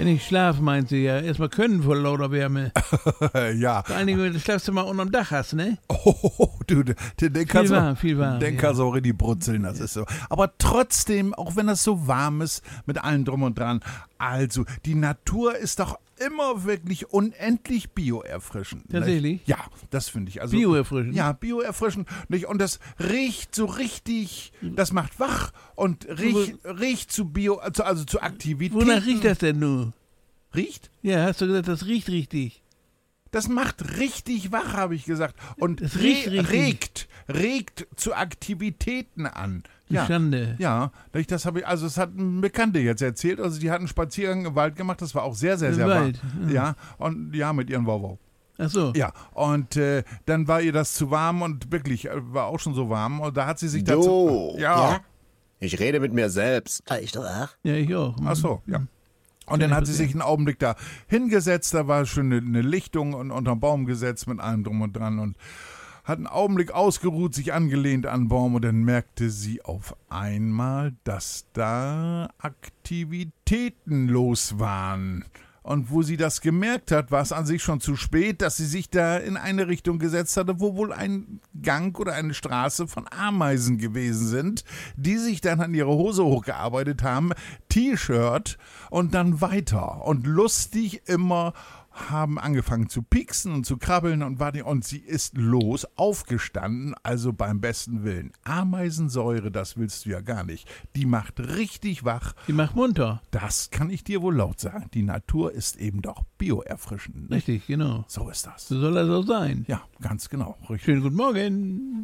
Wenn ich schlafe, meint sie ja, erstmal können vor lauter Wärme. Ja. Vor allen Dingen, wenn du das Schlafzimmer unterm Dach hast, ne? Oh, du, den kannst du Viel warm. Den kannst du auch richtig brutzeln, das ist so. Aber trotzdem, auch wenn das so warm ist, mit allem drum und dran, also, die Natur ist doch immer wirklich unendlich bioerfrischend. Tatsächlich? Nicht? Ja, das finde ich. Also, Bioerfrischend? Ja, bioerfrischend. Nicht? Und das riecht so richtig, das macht wach und riecht zu also zu Aktivitäten. Wonach riecht das denn nun? Riecht? Ja, hast du gesagt, das riecht richtig. Das macht richtig wach, habe ich gesagt. Und Es riecht richtig. regt zu Aktivitäten an. Ja. Schande. Ja, das habe ich, also es hat ein Bekannte jetzt erzählt, also die hatten einen Spaziergang im Wald gemacht, das war auch sehr, sehr, Im sehr warm. Wald, Ja, und ja, mit ihren Wow. Ach so. Ja, und dann war ihr das zu warm und wirklich, war auch schon so warm und da hat sie sich Du, dazu... Ja. Ich rede mit mir selbst. Ich doch auch. Ja, ich auch. Ach so, ja. Und dann hat sie sich einen Augenblick da hingesetzt, da war schon eine Lichtung und unterm Baum gesetzt mit allem drum und dran und hat einen Augenblick ausgeruht, sich angelehnt an den Baum und dann merkte sie auf einmal, dass da Aktivitäten los waren. Und wo sie das gemerkt hat, war es an sich schon zu spät, dass sie sich da in eine Richtung gesetzt hatte, wo wohl ein Gang oder eine Straße von Ameisen gewesen sind, die sich dann an ihre Hose hochgearbeitet haben, T-Shirt und dann weiter. Und lustig immer haben angefangen zu pieksen und zu krabbeln und sie ist aufgestanden, also beim besten Willen. Ameisensäure, das willst du ja gar nicht. Die macht richtig wach. Die macht munter. Das kann ich dir wohl laut sagen. Die Natur ist eben doch bioerfrischend. Nicht? Richtig, genau. So ist das. So soll das auch sein. Ja, ganz genau. Richtig. Schönen guten Morgen.